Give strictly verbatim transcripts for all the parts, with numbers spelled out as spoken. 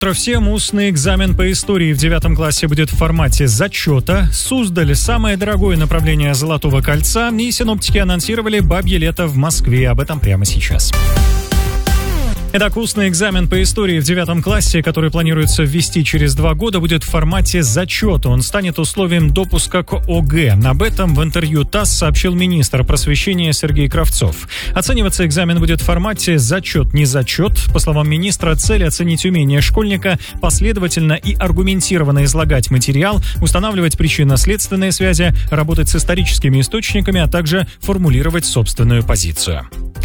Всем устный экзамен по истории в девятом классе будет в формате зачета. Суздаль – самое дорогое направление Золотого кольца. И синоптики анонсировали бабье лето в Москве. Об этом прямо сейчас. Итак, устный экзамен по истории в девятом классе, который планируется ввести через два года, будет в формате зачета. Он станет условием допуска к ОГЭ. Об этом в интервью ТАСС сообщил министр просвещения Сергей Кравцов. Оцениваться экзамен будет в формате зачет, не зачет. По словам министра, цель оценить умение школьника последовательно и аргументированно излагать материал, устанавливать причинно-следственные связи, работать с историческими источниками, а также формулировать собственную позицию.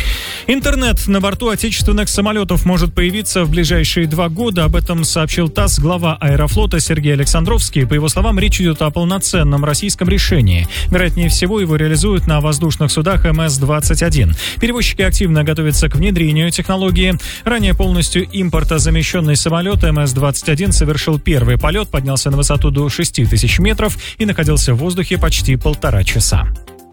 Интернет на борту отечественных самолетов может появиться в ближайшие два года. Об этом сообщил ТАСС глава Аэрофлота Сергей Александровский. По его словам, речь идет о полноценном российском решении. Вероятнее всего, его реализуют на воздушных судах эм эс двадцать один. Перевозчики активно готовятся к внедрению технологии. Ранее полностью импортозамещенный самолет эм эс двадцать один совершил первый полет, поднялся на высоту до шести тысяч метров и находился в воздухе почти полтора часа.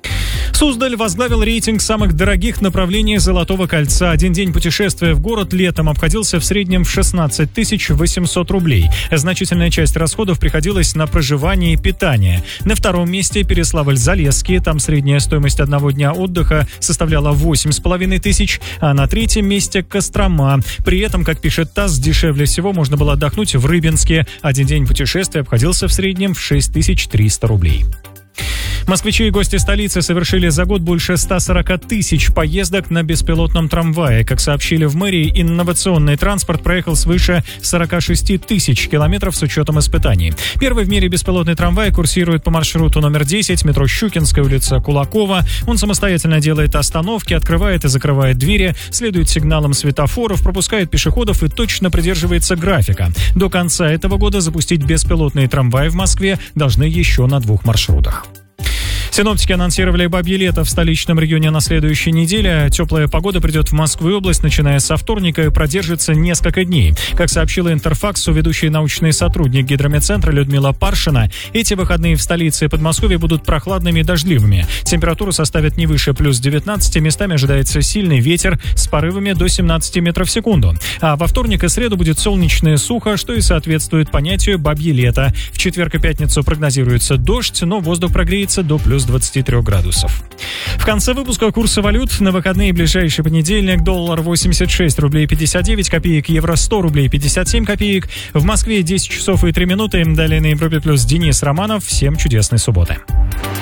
Суздаль возглавил рейтинг самых дорогих направлений Золотого кольца. Один день путешествия в город летом обходился в среднем в шестнадцать тысяч восемьсот рублей. Значительная часть расходов приходилась на проживание и питание. На втором месте Переславль-Залесский. Там средняя стоимость одного дня отдыха составляла восемь с половиной тысяч, а на третьем месте Кострома. При этом, как пишет ТАСС, дешевле всего можно было отдохнуть в Рыбинске. Один день путешествия обходился в среднем в шесть тысяч триста рублей. Москвичи и гости столицы совершили за год больше ста сорока тысяч поездок на беспилотном трамвае. Как сообщили в мэрии, инновационный транспорт проехал свыше сорока шести тысяч километров с учетом испытаний. Первый в мире беспилотный трамвай курсирует по маршруту номер десять, метро Щукинская, улица Кулакова. Он самостоятельно делает остановки, открывает и закрывает двери, следует сигналам светофоров, пропускает пешеходов и точно придерживается графика. До конца этого года запустить беспилотные трамваи в Москве должны еще на двух маршрутах. Синоптики анонсировали бабье лето в столичном регионе на следующей неделе. Теплая погода придет в Москву и область, начиная со вторника, и продержится несколько дней. Как сообщила Интерфаксу ведущий научный сотрудник Гидрометцентра Людмила Паршина, эти выходные в столице и Подмосковье будут прохладными и дождливыми. Температура составит не выше плюс девятнадцати, местами ожидается сильный ветер с порывами до семнадцати метров в секунду. А во вторник и среду будет солнечно и сухо, что и соответствует понятию бабье лето. В четверг и пятницу прогнозируется дождь, но воздух прогреется до плюс двадцати трёх градусов. В конце выпуска курсы валют. На выходные ближайший понедельник доллар восемьдесят шесть рублей пятьдесят девять копеек, евро сто рублей пятьдесят семь копеек. В Москве десять часов и три минуты. Далее на Европе плюс Денис Романов. Всем чудесной субботы.